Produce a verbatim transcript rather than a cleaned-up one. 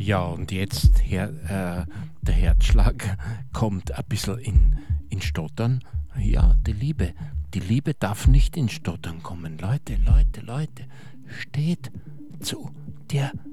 Ja, und jetzt her, äh, der Herzschlag kommt ein bisschen in, in Stottern. Ja, die Liebe. Die Liebe darf nicht in Stottern kommen. Leute, Leute, Leute, steht zu der